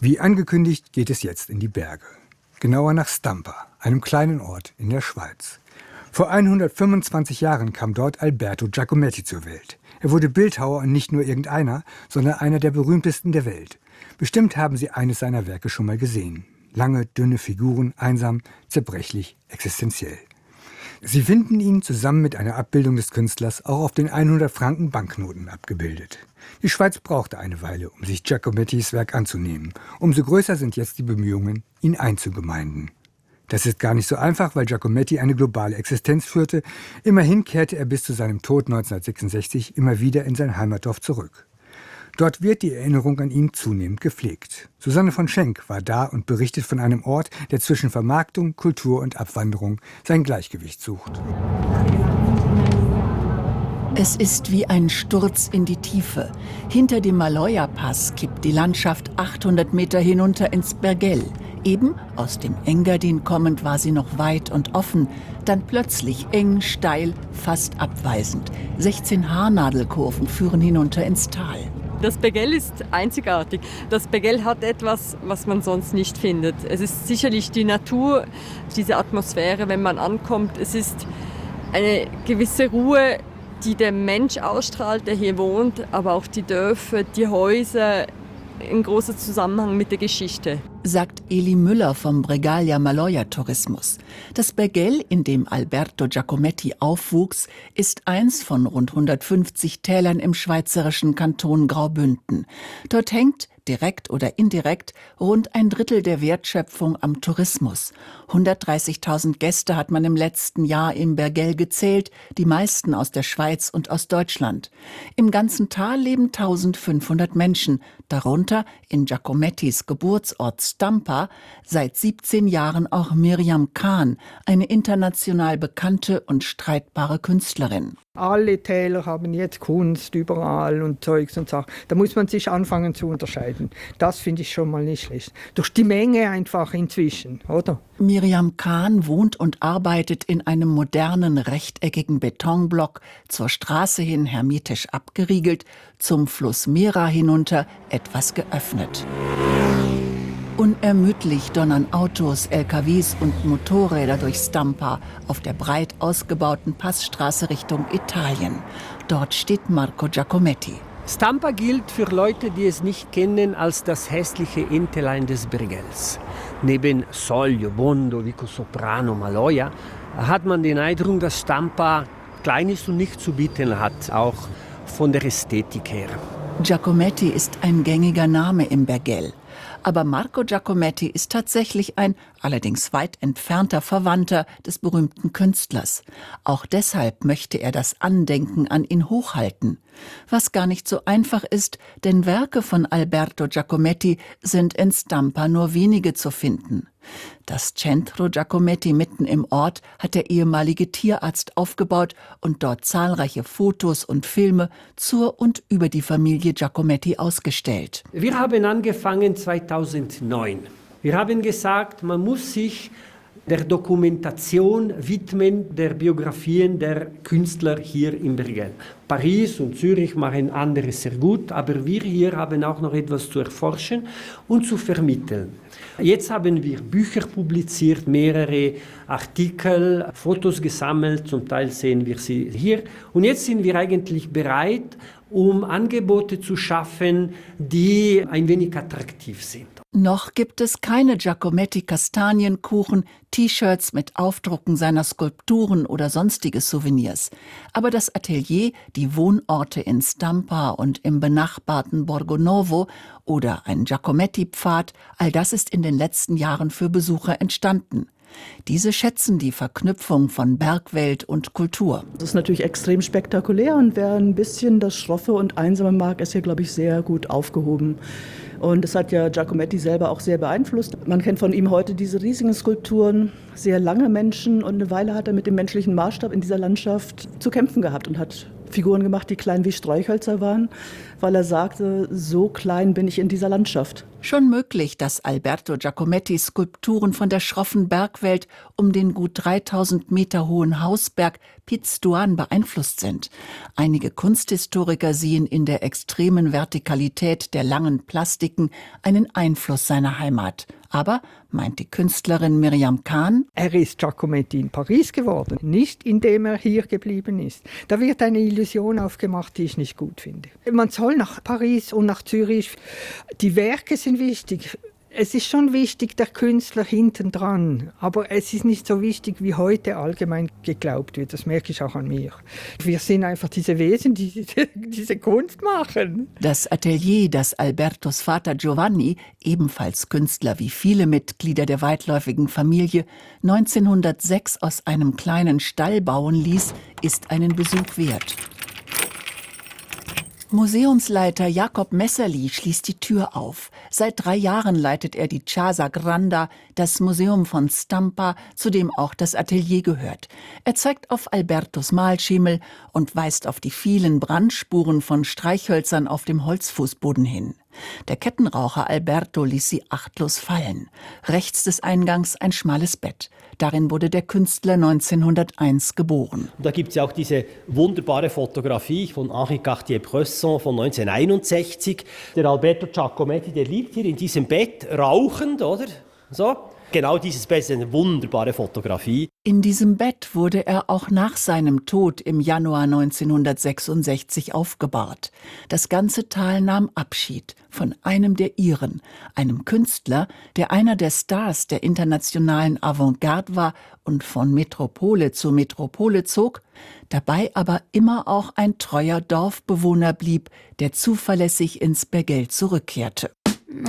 Wie angekündigt geht es jetzt in die Berge. Genauer nach Stampa, einem kleinen Ort in der Schweiz. Vor 125 Jahren kam dort Alberto Giacometti zur Welt. Er wurde Bildhauer und nicht nur irgendeiner, sondern einer der berühmtesten der Welt. Bestimmt haben Sie eines seiner Werke schon mal gesehen. Lange, dünne Figuren, einsam, zerbrechlich, existenziell. Sie finden ihn zusammen mit einer Abbildung des Künstlers auch auf den 100-Franken-Banknoten abgebildet. Die Schweiz brauchte eine Weile, um sich Giacomettis Werk anzunehmen. Umso größer sind jetzt die Bemühungen, ihn einzugemeinden. Das ist gar nicht so einfach, weil Giacometti eine globale Existenz führte. Immerhin kehrte er bis zu seinem Tod 1966 immer wieder in sein Heimatdorf zurück. Dort wird die Erinnerung an ihn zunehmend gepflegt. Susanne von Schenk war da und berichtet von einem Ort, der zwischen Vermarktung, Kultur und Abwanderung sein Gleichgewicht sucht. Es ist wie ein Sturz in die Tiefe. Hinter dem Maloja-Pass kippt die Landschaft 800 Meter hinunter ins Bergell. Eben aus dem Engadin kommend war sie noch weit und offen, dann plötzlich eng, steil, fast abweisend. 16 Haarnadelkurven führen hinunter ins Tal. Das Bergell ist einzigartig. Das Bergell hat etwas, was man sonst nicht findet. Es ist sicherlich die Natur, diese Atmosphäre, wenn man ankommt. Es ist eine gewisse Ruhe, die der Mensch ausstrahlt, der hier wohnt, aber auch die Dörfer, die Häuser, in großer Zusammenhang mit der Geschichte. Sagt Eli Müller vom Bregaglia Maloja Tourismus. Das Bergell, in dem Alberto Giacometti aufwuchs, ist eins von rund 150 Tälern im schweizerischen Kanton Graubünden. Dort hängt, direkt oder indirekt, rund ein Drittel der Wertschöpfung am Tourismus. 130.000 Gäste hat man im letzten Jahr im Bergell gezählt, die meisten aus der Schweiz und aus Deutschland. Im ganzen Tal leben 1.500 Menschen, darunter in Giacomettis Geburtsort Stampa seit 17 Jahren auch Miriam Kahn, eine international bekannte und streitbare Künstlerin. Alle Täler haben jetzt Kunst überall und Zeugs und Sachen. Da muss man sich anfangen zu unterscheiden. Das finde ich schon mal nicht schlecht. Durch die Menge einfach inzwischen, oder? Miriam Kahn wohnt und arbeitet in einem modernen, rechteckigen Betonblock, zur Straße hin hermetisch abgeriegelt, zum Fluss Mera hinunter etwas geöffnet. Unermüdlich donnern Autos, LKWs und Motorräder durch Stampa auf der breit ausgebauten Passstraße Richtung Italien. Dort steht Marco Giacometti. Stampa gilt für Leute, die es nicht kennen, als das hässliche Entelein des Bergells. Neben Soglio, Bondo, Vicosoprano, Maloja hat man den Eindruck, dass Stampa Kleines und nichts zu bieten hat, auch von der Ästhetik her. Giacometti ist ein gängiger Name im Bergell. Aber Marco Giacometti ist tatsächlich ein, allerdings weit entfernter Verwandter des berühmten Künstlers. Auch deshalb möchte er das Andenken an ihn hochhalten. Was gar nicht so einfach ist, denn Werke von Alberto Giacometti sind in Stampa nur wenige zu finden. Das Centro Giacometti mitten im Ort hat der ehemalige Tierarzt aufgebaut und dort zahlreiche Fotos und Filme zur und über die Familie Giacometti ausgestellt. Wir haben angefangen 2009. Wir haben gesagt, man muss sich der Dokumentation widmen, der Biografien der Künstler hier im Bergell. Paris und Zürich machen anderes sehr gut, aber wir hier haben auch noch etwas zu erforschen und zu vermitteln. Jetzt haben wir Bücher publiziert, mehrere Artikel, Fotos gesammelt, zum Teil sehen wir sie hier. Und jetzt sind wir eigentlich bereit, um Angebote zu schaffen, die ein wenig attraktiv sind. Noch gibt es keine Giacometti-Kastanienkuchen, T-Shirts mit Aufdrucken seiner Skulpturen oder sonstige Souvenirs. Aber das Atelier, die Wohnorte in Stampa und im benachbarten Borgonovo oder ein Giacometti-Pfad, all das ist in den letzten Jahren für Besucher entstanden. Diese schätzen die Verknüpfung von Bergwelt und Kultur. Das ist natürlich extrem spektakulär und wer ein bisschen das Schroffe und Einsame mag, ist hier, glaube ich, sehr gut aufgehoben. Und das hat ja Giacometti selber auch sehr beeinflusst. Man kennt von ihm heute diese riesigen Skulpturen, sehr lange Menschen und eine Weile hat er mit dem menschlichen Maßstab in dieser Landschaft zu kämpfen gehabt und hat Figuren gemacht, die klein wie Streichhölzer waren, weil er sagte, so klein bin ich in dieser Landschaft. Schon möglich, dass Alberto Giacomettis Skulpturen von der schroffen Bergwelt um den gut 3000 Meter hohen Hausberg Piz Duan beeinflusst sind. Einige Kunsthistoriker sehen in der extremen Vertikalität der langen Plastiken einen Einfluss seiner Heimat. Aber, meint die Künstlerin Miriam Kahn, Er ist Giacometti in Paris geworden, nicht indem er hier geblieben ist. Da wird eine Illusion aufgemacht, die ich nicht gut finde. Man soll nach Paris und nach Zürich. Die Werke sind wichtig. Es ist schon wichtig, der Künstler hinten dran. Aber es ist nicht so wichtig, wie heute allgemein geglaubt wird. Das merke ich auch an mir. Wir sind einfach diese Wesen, die diese Kunst machen. das Atelier, das Albertos Vater Giovanni, ebenfalls Künstler wie viele Mitglieder der weitläufigen Familie, 1906 aus einem kleinen Stall bauen ließ, ist einen Besuch wert. Museumsleiter Jakob Messerli schließt die Tür auf. Seit 3 Jahren leitet er die Casa Granda, das Museum von Stampa, zu dem auch das Atelier gehört. Er zeigt auf Albertos Malschemel und weist auf die vielen Brandspuren von Streichhölzern auf dem Holzfußboden hin. Der Kettenraucher Alberto ließ sie achtlos fallen. Rechts des Eingangs ein schmales Bett. Darin wurde der Künstler 1901 geboren. Und da gibt es ja auch diese wunderbare Fotografie von Henri Cartier-Bresson von 1961. Der Alberto Giacometti, der liegt hier in diesem Bett, rauchend, oder? So. Genau dieses Bett ist eine wunderbare Fotografie. In diesem Bett wurde er auch nach seinem Tod im Januar 1966 aufgebahrt. Das ganze Tal nahm Abschied von einem der Iren, einem Künstler, der einer der Stars der internationalen Avantgarde war und von Metropole zu Metropole zog, dabei aber immer auch ein treuer Dorfbewohner blieb, der zuverlässig ins Bergell zurückkehrte.